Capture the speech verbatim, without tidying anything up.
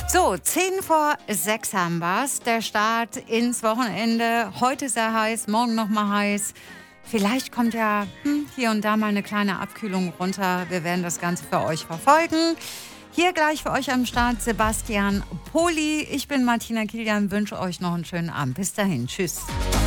So, zehn vor sechs haben wir's. Der Start ins Wochenende. Heute sehr heiß, morgen noch mal heiß. Vielleicht kommt ja hm, hier und da mal eine kleine Abkühlung runter. Wir werden das Ganze für euch verfolgen. Hier gleich für euch am Start Sebastian Poli. Ich bin Martina Kilian, wünsche euch noch einen schönen Abend. Bis dahin, tschüss.